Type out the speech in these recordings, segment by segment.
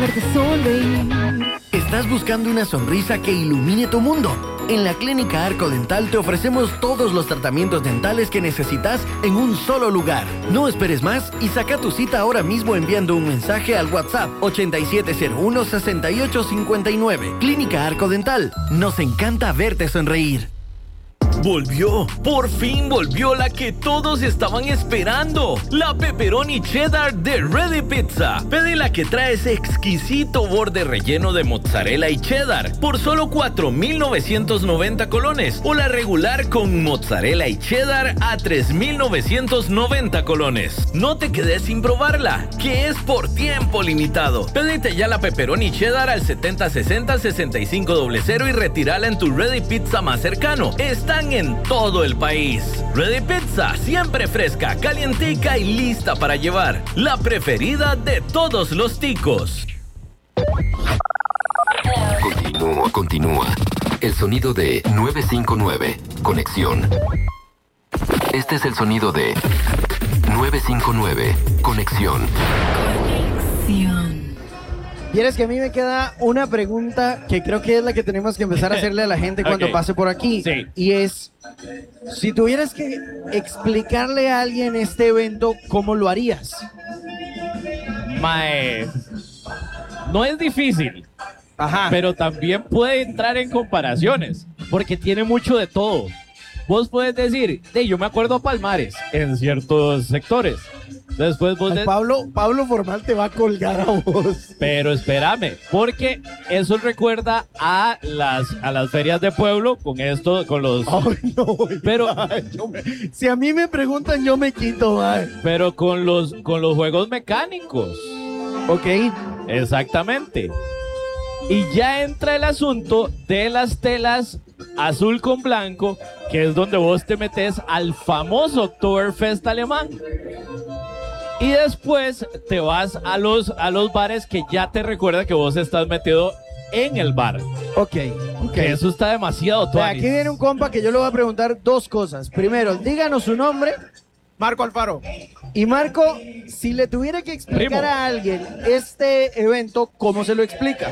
verte sonreír. ¿Estás buscando una sonrisa que ilumine tu mundo? En la Clínica Arco Dental te ofrecemos todos los tratamientos dentales que necesitas en un solo lugar. No esperes más y saca tu cita ahora mismo enviando un mensaje al WhatsApp 8701-6859. Clínica Arco Dental. Nos encanta verte sonreír. Volvió, por fin volvió la que todos estaban esperando, la pepperoni cheddar de Ready Pizza. Pide la que trae ese exquisito borde relleno de mozzarella y cheddar por solo 4,990 colones o la regular con mozzarella y cheddar a 3,990 colones. No te quedes sin probarla, que es por tiempo limitado. Pedite ya la pepperoni cheddar al 7060-6500 y retírala en tu Ready Pizza más cercano. Están en todo el país. Ready Pizza, siempre fresca, calientica y lista para llevar. La preferida de todos los ticos. Continúa. El sonido de 959. Conexión. Este es el sonido de 959. Conexión. Quieres que a mí me queda una pregunta que creo que es la que tenemos que empezar a hacerle a la gente cuando pase por aquí. Sí. Y es, si tuvieras que explicarle a alguien este evento, ¿cómo lo harías? Mae, no es difícil. Ajá. Pero también puede entrar en comparaciones, porque tiene mucho de todo. Vos puedes decir, yo me acuerdo a Palmares en ciertos sectores. Después vos Pablo Formal te va a colgar a vos. Pero espérame, porque eso recuerda a las ferias de pueblo con los. Ay, no, pero si a mí me preguntan, yo me quito, man. Pero con los juegos mecánicos. Ok. Exactamente. Y ya entra el asunto de las telas azul con blanco, que es donde vos te metes al famoso Oktoberfest alemán. Y después te vas a los bares que ya te recuerda que vos estás metido en el bar. Ok. Que eso está demasiado tuanis. Aquí viene un compa que yo le voy a preguntar dos cosas. Primero, díganos su nombre. Marco Alfaro. Y Marco, si le tuviera que explicar a alguien este evento, ¿cómo se lo explica?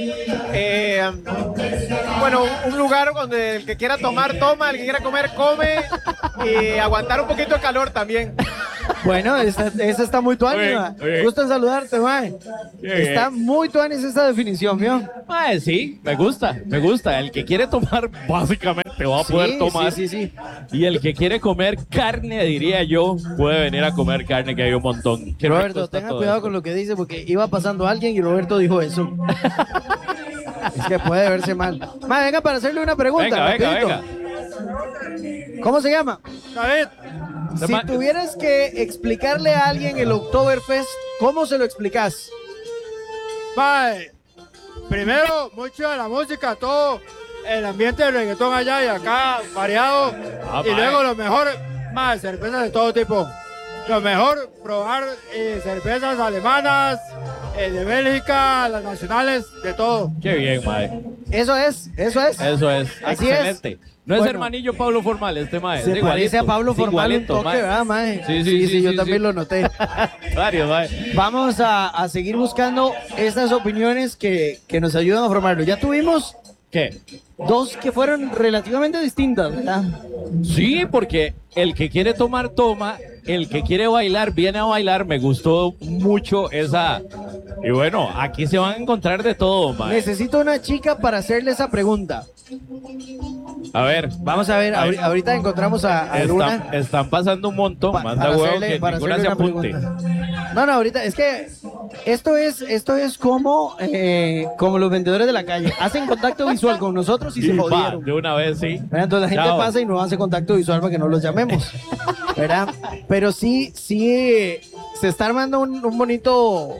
Bueno, un lugar donde el que quiera tomar, toma, el que quiera comer, come y aguantar un poquito de calor también. Bueno, esa está muy tuanis, ma. Gusto en saludarte, mae. Está muy tuanis esa definición, ¿vio? Sí, me gusta. El que quiere tomar, básicamente va a poder tomar. Sí. Y el que quiere comer carne, diría yo, puede venir a comer carne, que hay un montón. Roberto, tenga cuidado con lo que dice, porque iba pasando alguien y Roberto dijo eso. Es que puede verse mal. Ma, venga para hacerle una pregunta. Venga. ¿Cómo se llama? David. Si tuvieras que explicarle a alguien el Oktoberfest, ¿cómo se lo explicas? Mae, primero, mucho de la música, todo el ambiente del reggaetón allá y acá, variado. Y luego lo mejor, más cervezas de todo tipo. Lo mejor, probar cervezas alemanas, de Bélgica, las nacionales, de todo. Qué bien, mae. Eso es. Así excelente. es. No es Bueno, hermanillo Pablo Formal, este mae. Se parece a Pablo Formal un toque, ¿verdad, mae? Sí, yo también lo noté. Varios, mae. Vamos a seguir buscando estas opiniones que nos ayudan a formarlo. Ya tuvimos ¿qué? Dos que fueron relativamente distintas, ¿verdad? Sí, porque el que quiere tomar, toma. El que quiere bailar, viene a bailar. Me gustó mucho esa. Y bueno, aquí se van a encontrar de todo, mae. Necesito una chica para hacerle esa pregunta. A ver. Vamos a ver, ahorita encontramos a Luna. Están pasando un montón. Manda huevo que ninguna se apunte. No, ahorita, es que esto es como los vendedores de la calle. Hacen contacto visual con nosotros y se jodieron. De una vez, sí. Entonces la gente pasa y no hace contacto visual para que no los llamemos, ¿verdad? Pero sí, se está armando un bonito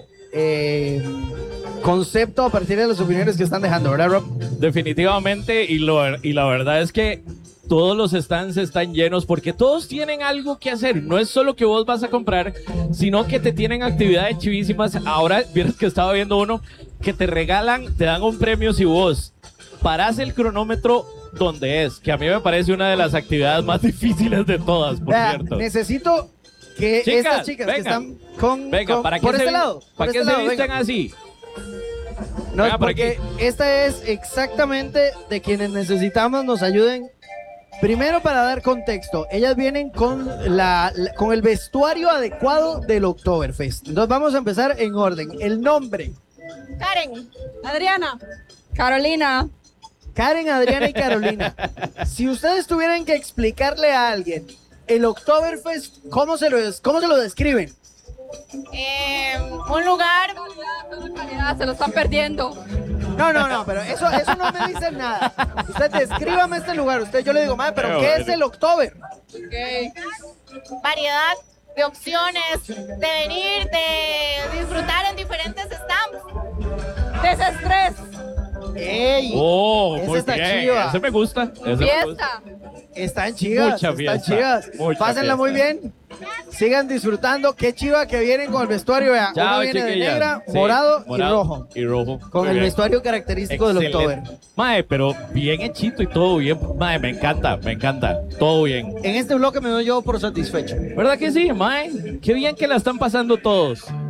concepto a partir de las opiniones que están dejando, ¿verdad, Rob? Definitivamente, y la verdad es que todos los stands están llenos porque todos tienen algo que hacer. No es solo que vos vas a comprar, sino que te tienen actividades chivísimas. Ahora, vieras que estaba viendo uno que te regalan, te dan un premio si vos parás el cronómetro donde es, que a mí me parece una de las actividades más difíciles de todas, por cierto. Necesito que estas chicas venga, que están con ¿para por qué este lado, ¿para qué se visten así? No, Venga, por porque esta es exactamente de quienes necesitamos nos ayuden. Primero, para dar contexto, ellas vienen con con el vestuario adecuado del Oktoberfest. Entonces vamos a empezar en orden. El nombre: Karen, Adriana, Carolina. Karen, Adriana y Carolina. Si ustedes tuvieran que explicarle a alguien el Oktoberfest, ¿cómo se lo describen? Un lugar. Se lo están perdiendo. No, pero eso no me dice nada. Usted descríbame este lugar. Yo le digo, madre, pero Pero ¿qué bueno. es el Oktober? Variedad de opciones, de venir, de disfrutar en diferentes stands. Desestrés. ¡Ey! Oh, Esa muy está bien. chiva. Ese me gusta. ese me gusta. Fiesta. Están chivas, Mucha están fiesta, chivas. mucha Pásenla fiesta. muy bien. Sigan disfrutando. Qué chiva que vienen con el vestuario. Vea, uno Chao, viene de chiquillas. negra, Sí, morado y rojo. Y rojo. Con Muy el bien. vestuario característico del Excelente. Oktober. Mae, pero bien hechito y todo bien. Mae, me encanta. Todo bien. En este bloque me doy yo por satisfecho. ¿Verdad que sí, Mae? Qué bien que la están pasando todos.